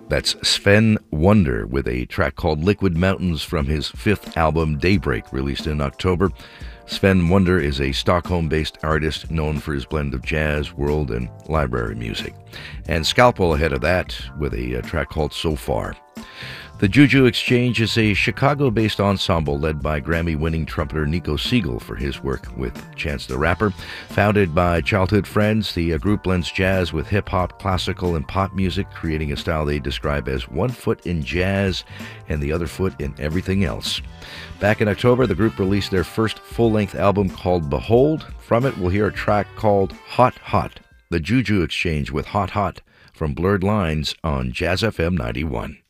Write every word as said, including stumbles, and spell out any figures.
That's Sven Wonder with a track called Liquid Mountains from his fifth album Daybreak, released in October. Sven Wonder is a Stockholm-based artist known for his blend of jazz, world, and library music. And Scalpel ahead of that with a, a track called So Far. The Juju Exchange is a Chicago-based ensemble led by Grammy-winning trumpeter Nico Siegel for his work with Chance the Rapper. Founded by childhood friends, the uh, group blends jazz with hip-hop, classical, and pop music, creating a style they describe as one foot in jazz and the other foot in everything else. Back in October, the group released their first full-length album called Behold. From it, we'll hear a track called Hot Hot. The Juju Exchange with Hot Hot from Blurred Lines on Jazz F M ninety-one.